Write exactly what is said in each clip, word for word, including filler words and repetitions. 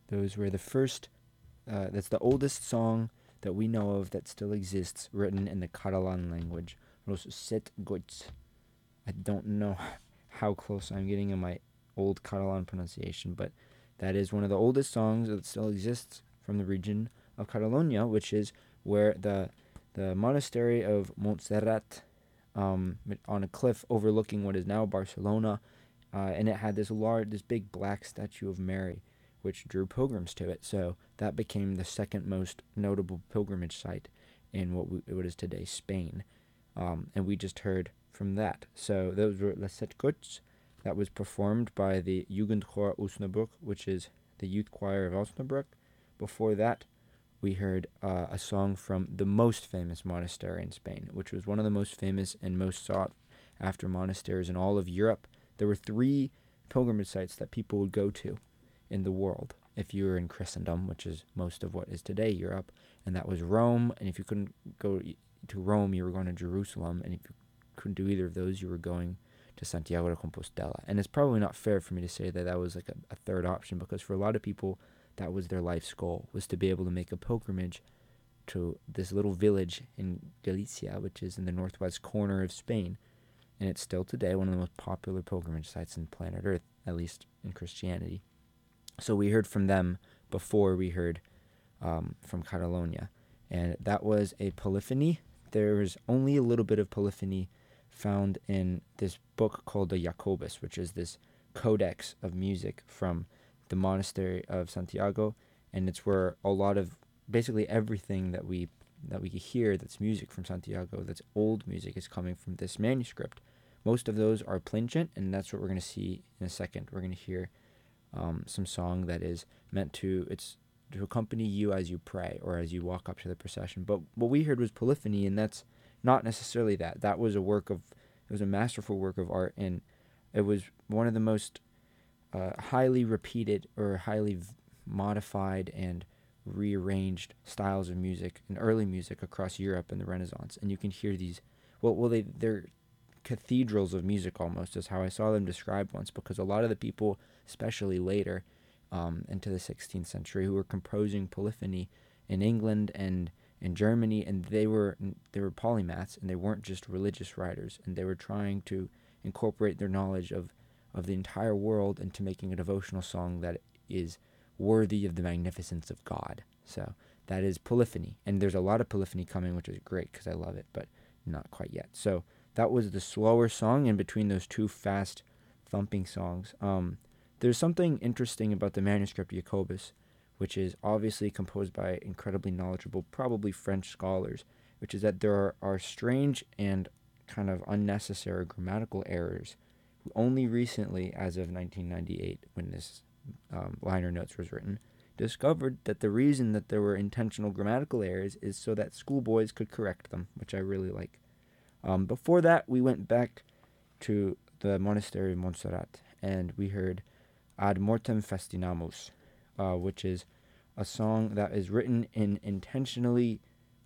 Those were the first, uh, that's the oldest song that we know of that still exists, written in the Catalan language. Los Set Goits. I don't know how close I'm getting in my old Catalan pronunciation, but that is one of the oldest songs that still exists from the region of Catalonia, which is where the the monastery of Montserrat, um, on a cliff overlooking what is now Barcelona, uh, and it had this large, this big black statue of Mary, which drew pilgrims to it. So that became the second most notable pilgrimage site in what, we, what is today Spain. Um, and we just heard from that. So those were Les Sept Gouttes. That was performed by the Jugendchor Osnabrück, which is the youth choir of Osnabrück. Before that, we heard uh, a song from the most famous monastery in Spain, which was one of the most famous and most sought after monasteries in all of Europe. There were three pilgrimage sites that people would go to in the world if you were in Christendom, which is most of what is today Europe, and that was Rome. And if you couldn't go to Rome, you were going to Jerusalem, and if you couldn't do either of those, you were going to Santiago de Compostela. And it's probably not fair for me to say that that was like a, a third option, because for a lot of people, that was their life's goal, was to be able to make a pilgrimage to this little village in Galicia, which is in the northwest corner of Spain. And it's still today one of the most popular pilgrimage sites on planet Earth, at least in Christianity. So we heard from them before we heard um, from Catalonia. And that was a polyphony. There was only a little bit of polyphony found in this book called the Jacobus, which is this codex of music from the monastery of Santiago, and it's where a lot of basically everything that we that we hear that's music from Santiago, that's old music, is coming from this manuscript. Most of those are plainchant, and that's what we're going to see in a second. We're going to hear um, some song that is meant to it's to accompany you as you pray or as you walk up to the procession. But what we heard was polyphony, and that's not necessarily that. That was a work of it was a masterful work of art, and it was one of the most uh, highly repeated or highly v- modified and rearranged styles of music and early music across Europe in the Renaissance. And you can hear these, well, well, they they're cathedrals of music almost, is how I saw them described once, because a lot of the people, especially later um, into the sixteenth century, who were composing polyphony in England and in Germany, and they were they were polymaths, and they weren't just religious writers, and they were trying to incorporate their knowledge of of the entire world into making a devotional song that is worthy of the magnificence of God. So that is polyphony, and there's a lot of polyphony coming, which is great because I love it, but not quite yet. So that was the slower song in between those two fast thumping songs. Um, there's something interesting about the manuscript Jacobus, which is obviously composed by incredibly knowledgeable, probably French scholars, which is that there are, are strange and kind of unnecessary grammatical errors. Only recently, as of nineteen ninety-eight, when this um, liner notes was written, discovered that the reason that there were intentional grammatical errors is so that schoolboys could correct them, which I really like. Um, before that, we went back to the monastery of Montserrat, and we heard Ad Mortem Festinamus, uh, which is a song that is written in intentionally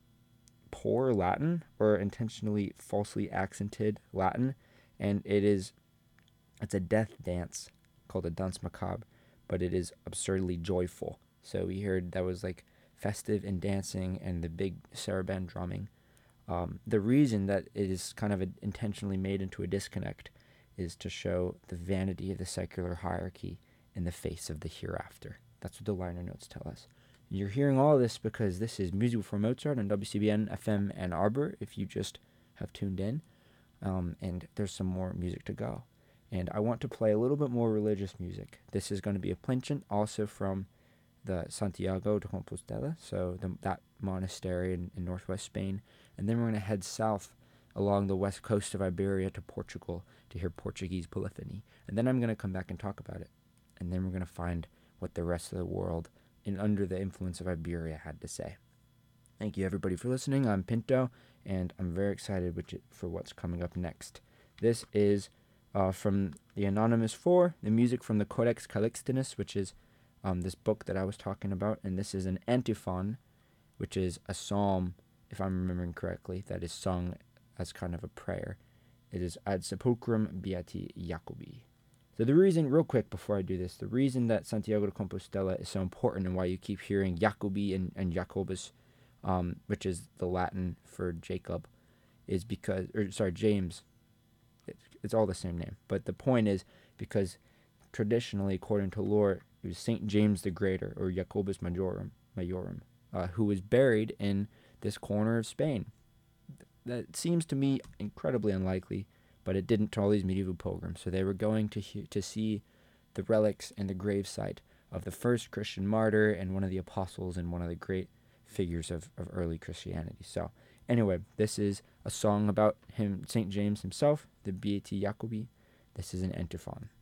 poor Latin, or intentionally falsely accented Latin, and it is it's a death dance called a danse macabre, but it is absurdly joyful. So we heard that was like festive and dancing and the big saraband drumming. Um, the reason that it is kind of a, intentionally made into a disconnect is to show the vanity of the secular hierarchy in the face of the hereafter. That's what the liner notes tell us. You're hearing all this because this is Music for Mozart on W C B N F M Ann Arbor, if you just have tuned in. Um, and there's some more music to go. And I want to play a little bit more religious music. This is going to be a plainchant, also from the Santiago de Compostela, so the, that monastery in, in northwest Spain. And then we're going to head south along the west coast of Iberia to Portugal to hear Portuguese polyphony. And then I'm going to come back and talk about it. And then we're going to find what the rest of the world, in under the influence of Iberia, had to say. Thank you, everybody, for listening. I'm Pinto, and I'm very excited for what's coming up next. This is uh, from the Anonymous Four, the music from the Codex Calixtinus, which is um, this book that I was talking about, and this is an antiphon, which is a psalm, if I'm remembering correctly, that is sung as kind of a prayer. It is Ad Sepulchrum Beati Jacobi. So the reason, real quick before I do this, the reason that Santiago de Compostela is so important and why you keep hearing Jacobi and, and Jacobus, um, which is the Latin for Jacob, is because, or sorry, James, it, it's all the same name. But the point is because traditionally, according to lore, it was Saint James the Greater, or Jacobus Majorum, Majorum, uh, who was buried in this corner of Spain. That seems to me incredibly unlikely, but it didn't to all these medieval pilgrims. So they were going to he- to see the relics and the gravesite of the first Christian martyr and one of the apostles and one of the great figures of, of early Christianity. So anyway, this is a song about him, Saint James himself, the Beati Jacobi. This is an antiphon.